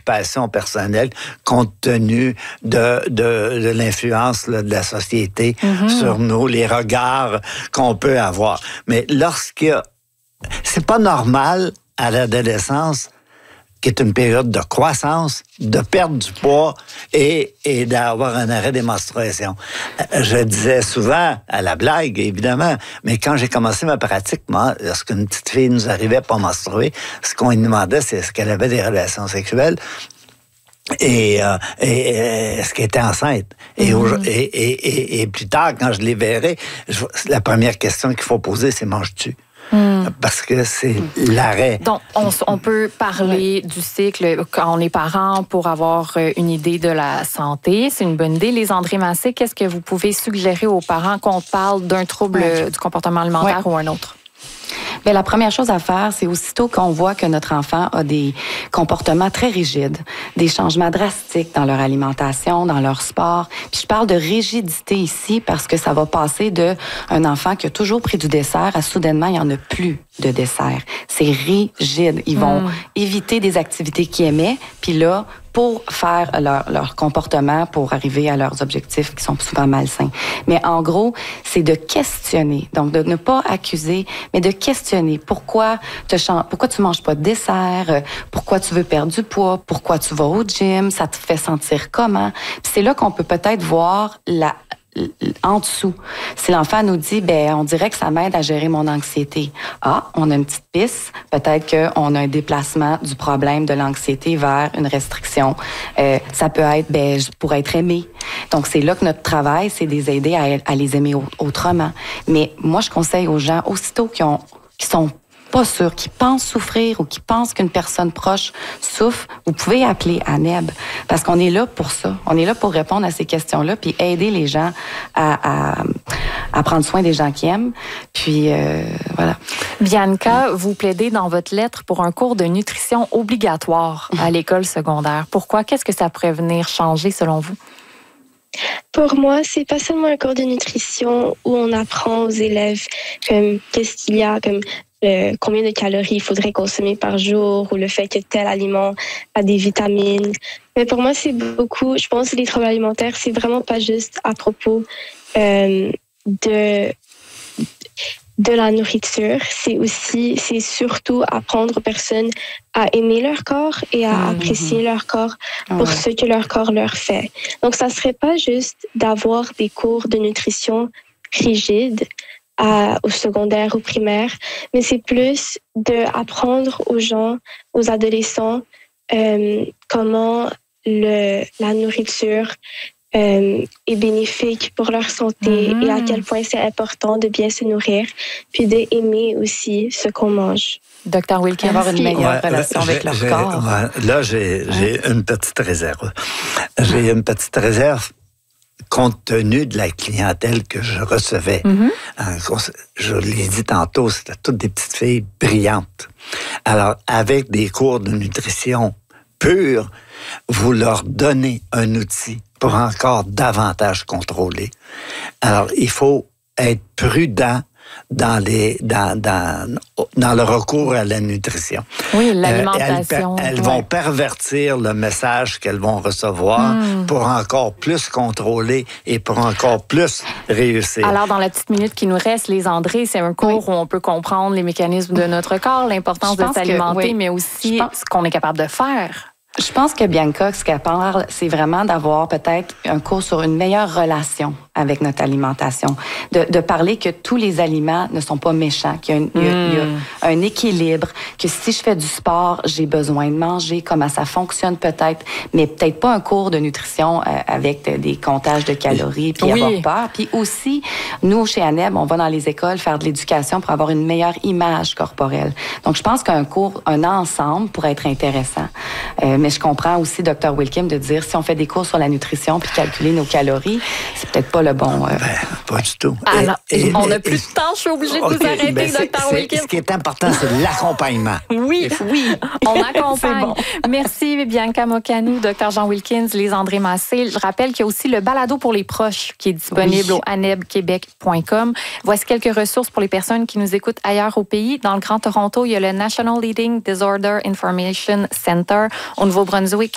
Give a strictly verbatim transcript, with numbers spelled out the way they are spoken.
préoccupations personnelles compte tenu de, de, de l'influence là, de la société mm-hmm. sur nous, les regards qu'on peut avoir. Mais lorsqu'il y a... C'est pas normal à l'adolescence, qui est une période de croissance, de perdre du poids et, et d'avoir un arrêt des menstruations. Je disais souvent, à la blague, évidemment, mais quand j'ai commencé ma pratique, moi, lorsqu'une petite fille nous arrivait pas menstruer, ce qu'on lui demandait, c'est est-ce qu'elle avait des relations sexuelles et, euh, et, et est-ce qu'elle était enceinte. Et, mm-hmm. et, et, et, et plus tard, quand je les verrai, je, la première question qu'il faut poser, c'est « manges-tu » Mmh. Parce que c'est mmh. l'arrêt. Donc, on, on peut parler du cycle quand on est parent pour avoir une idée de la santé. C'est une bonne idée. Les André Massé, qu'est-ce que vous pouvez suggérer aux parents qu'on parle d'un trouble ouais. du comportement alimentaire ouais. ou un autre? Bien, la première chose à faire, c'est aussitôt qu'on voit que notre enfant a des comportements très rigides, des changements drastiques dans leur alimentation, dans leur sport. Puis je parle de rigidité ici parce que ça va passer de un enfant qui a toujours pris du dessert à soudainement, il n'y en a plus de dessert. C'est rigide. Ils vont mmh. éviter des activités qu'ils aimaient, puis là, pour faire leur, leur comportement, pour arriver à leurs objectifs qui sont souvent malsains. Mais en gros, c'est de questionner. Donc, de ne pas accuser, mais de questionner. Pourquoi, te, pourquoi tu manges pas de dessert? Pourquoi tu veux perdre du poids? Pourquoi tu vas au gym? Ça te fait sentir comment? Puis c'est là qu'on peut peut-être voir la... en dessous. Si l'enfant nous dit, ben, on dirait que ça m'aide à gérer mon anxiété. Ah, on a une petite piste. Peut-être qu'on a un déplacement du problème de l'anxiété vers une restriction. Euh, ça peut être, ben, pour être aimé. Donc, c'est là que notre travail, c'est de les aider à, à les aimer autrement. Mais moi, je conseille aux gens, aussitôt qui ont, qui sont pas sûrs, qui pensent souffrir ou qui pensent qu'une personne proche souffre, vous pouvez appeler ANEB parce qu'on est là pour ça. On est là pour répondre à ces questions-là puis aider les gens à, à, à prendre soin des gens qui aiment. Puis, euh, voilà. Bianca, vous plaidez dans votre lettre pour un cours de nutrition obligatoire à l'école secondaire. Pourquoi? Qu'est-ce que ça pourrait venir changer selon vous? Pour moi, c'est pas seulement un cours de nutrition où on apprend aux élèves comme qu'est-ce qu'il y a comme Le, combien de calories il faudrait consommer par jour ou le fait que tel aliment a des vitamines. Mais pour moi, c'est beaucoup, je pense que les troubles alimentaires, c'est vraiment pas juste à propos euh, de, de la nourriture. C'est aussi, c'est surtout apprendre aux personnes à aimer leur corps et à mmh. apprécier leur corps pour mmh. ce que leur corps leur fait. Donc, ça serait pas juste d'avoir des cours de nutrition rigides, À, au secondaire, au primaire, mais c'est plus d'apprendre aux gens, aux adolescents, euh, comment le, la nourriture euh, est bénéfique pour leur santé mm-hmm. et à quel point c'est important de bien se nourrir, puis d'aimer aussi ce qu'on mange. Docteur Wilkins, avoir une meilleure ouais, relation j'ai, avec leur j'ai, corps. Ouais, là, j'ai, ouais. j'ai une petite réserve. J'ai une petite réserve compte tenu de la clientèle que je recevais. Mm-hmm. Je l'ai dit tantôt, c'était toutes des petites filles brillantes. Alors, avec des cours de nutrition pure, vous leur donnez un outil pour encore davantage contrôler. Alors, il faut être prudent dans les dans dans dans le recours à la nutrition. Oui, l'alimentation. Euh, elles, elles ouais. vont pervertir le message qu'elles vont recevoir mm. pour encore plus contrôler et pour encore plus réussir. Alors, dans la petite minute qui nous reste, les André, c'est un cours oui. où on peut comprendre les mécanismes de notre corps, l'importance de s'alimenter, que, oui. mais aussi pense... ce qu'on est capable de faire. Je pense que Bianca, ce qu'elle parle, c'est vraiment d'avoir peut-être un cours sur une meilleure relation avec notre alimentation. De, de parler que tous les aliments ne sont pas méchants, qu'il y a, un, mm. il y a, il y a un équilibre, que si je fais du sport, j'ai besoin de manger, comment ça fonctionne peut-être, mais peut-être pas un cours de nutrition euh, avec des comptages de calories, puis oui. avoir peur. Puis aussi, nous, chez ANEB, on va dans les écoles faire de l'éducation pour avoir une meilleure image corporelle. Donc, je pense qu'un cours, un ensemble pourrait être intéressant. Euh, mais je comprends aussi, docteur Wilkins, de dire si on fait des cours sur la nutrition puis calculer nos calories, c'est peut-être pas le bon... Euh... Ben, pas du tout. Alors, et, et, on n'a plus de temps, je suis obligée okay, de vous arrêter, ben docteur Wilkins. Ce qui est important, c'est l'accompagnement. Oui, oui, on accompagne. Bon. Merci, Bianca Mocanou, docteur Jean Wilkins, les André Massé. Je rappelle qu'il y a aussi le balado pour les proches qui est disponible oui. au aneb québec point com. Voici quelques ressources pour les personnes qui nous écoutent ailleurs au pays. Dans le Grand Toronto, il y a le National Eating Disorder Information Center. Au Nouveau-Brunswick,